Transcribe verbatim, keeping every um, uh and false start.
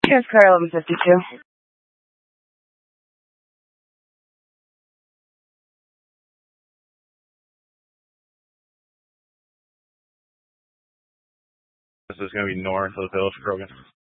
Here's car eleven fifty-two. This is going to be north of the Village of Krogan.